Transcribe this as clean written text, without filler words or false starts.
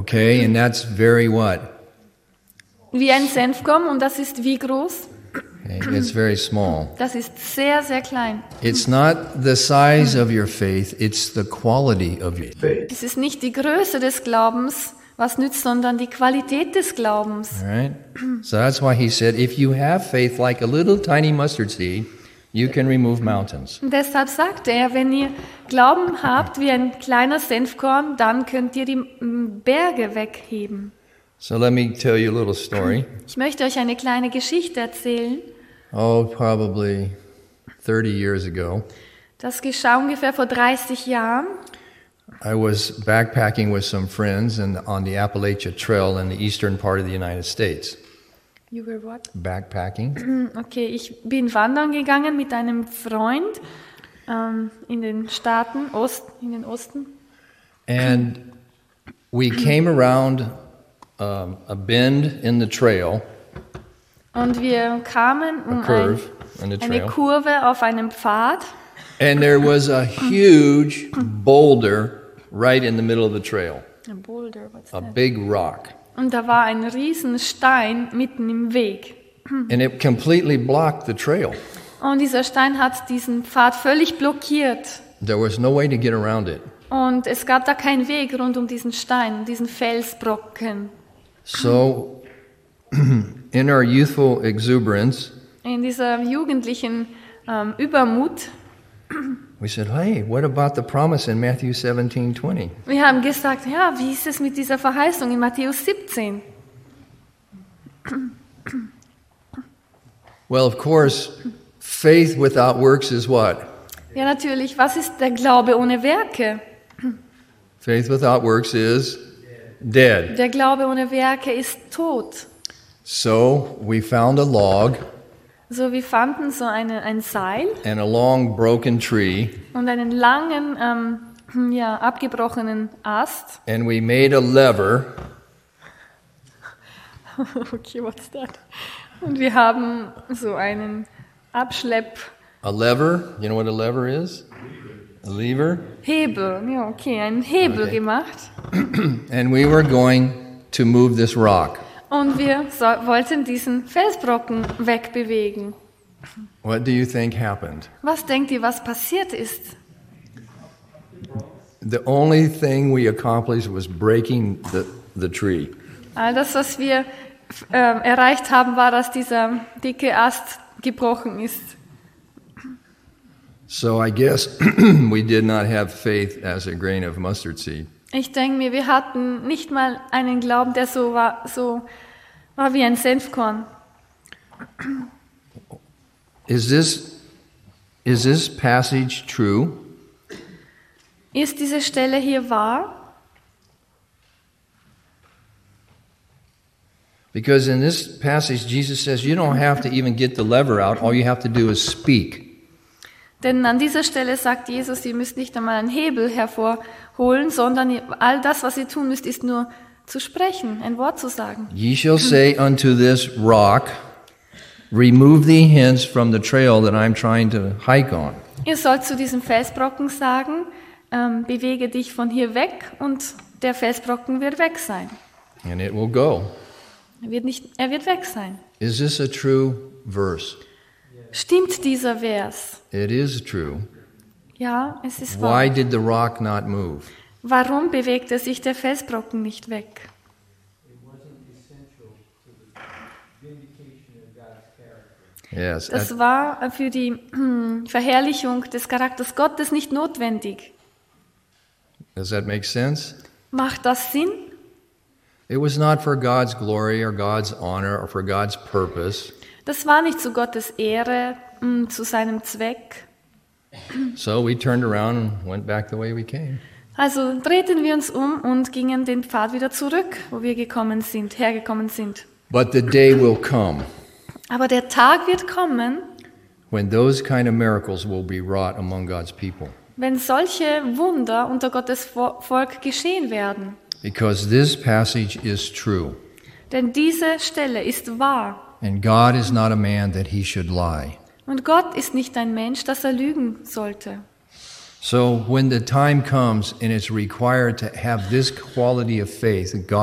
Okay, and that's very what? Wie ein Senfkorn und das ist wie groß? Okay, it's very small. Das ist sehr, sehr klein. It's not the size of your faith, it's the quality of your faith. Es ist nicht die Größe des Glaubens, was nützt, sondern die Qualität des Glaubens. All right? So that's why he said, if you have faith like a little tiny mustard seed, you can remove mountains. Und deshalb sagte er, wenn ihr Glauben habt wie ein kleiner Senfkorn, dann könnt ihr die Berge wegheben. So let me tell you a little story. Ich möchte euch eine kleine Geschichte erzählen. Oh, probably 30 years ago. Das geschah ungefähr vor 30 Jahren. I was backpacking with some friends on the Appalachia Trail in the eastern part of the United States. You were what? Backpacking. Okay, ich bin wandern gegangen mit einem Freund in den Staaten, in den Osten. And we came around a bend in the trail, Und wir kamen a curve in the eine trail, Kurve auf einem Pfad. and there was a huge boulder right in the middle of the trail, A boulder, what's a that? big rock. Und da war ein riesen Stein mitten im Weg. And it completely blocked the trail. Und dieser Stein hat diesen Pfad völlig blockiert. There was no way to get around it. Und es gab da keinen Weg rund um diesen Stein, diesen Felsbrocken. So, in our youthful exuberance, In dieser jugendlichen Übermut, we said, hey, what about the promise in Matthew 17:20? wir haben gesagt, ja, wie ist es mit dieser Verheißung in Matthäus 17? Well, of course, faith without works is what? Ja, natürlich, was ist der Glaube ohne Werke? Faith without works is dead. Der Glaube ohne Werke ist tot. So we found a log So, wir fanden so ein Seil and a long broken tree, und einen langen, abgebrochenen Ast. and we made a lever, Okay, what's that? Und wir haben so einen Abschlepphebel, a lever. You know what a lever is? A lever. ja, okay, einen Hebel Okay. gemacht. And we were going to move this rock. Und wir wollten diesen Felsbrocken wegbewegen. What do you think happened? Was denkt ihr, was passiert ist? The only thing we accomplished was breaking the tree. All das, was wir erreicht haben, war, dass dieser dicke Ast gebrochen ist. So I guess we did not have faith as a grain of mustard seed. Ich denke mir, wir hatten nicht mal einen Glauben, der so war wie ein Senfkorn. Is this passage true? Ist diese Stelle hier wahr? Because in this passage, Jesus says you don't have to even get the lever out. All you have to do is speak. Denn an dieser Stelle sagt Jesus, ihr müsst nicht einmal einen Hebel hervorholen, sondern all das, was ihr tun müsst, ist nur zu sprechen, ein Wort zu sagen. Ye shall say unto this rock, remove thee hence from the trail that I'm trying to hike on. Ihr sollt zu diesem Felsbrocken sagen, bewege dich von hier weg und der Felsbrocken wird weg sein. And it will go. Er wird weg sein. Is this a true verse? Stimmt dieser Vers? It is true. Ja, es ist Why wahr. did the rock not move? Warum bewegte sich der Felsbrocken nicht weg? Yes. Das war für die Verherrlichung des Charakters Gottes nicht notwendig. Does that make sense? Macht das Sinn? It was not for God's glory or God's honor or for God's purpose. Das war nicht zu Gottes Ehre, zu seinem Zweck. So we turned around and went back the way we came. Also drehten wir uns um und gingen den Pfad wieder zurück, wo wir hergekommen sind. But the day will come Aber der Tag wird kommen, when those kind of miracles will be wrought among God's people. wenn solche Wunder unter Gottes Volk geschehen werden. Because this passage is true. Denn diese Stelle ist wahr. And God is not a man that he should lie. Und Gott ist nicht ein Mensch, dass er lügen sollte. So when the time comes and it's required to have this quality of faith, God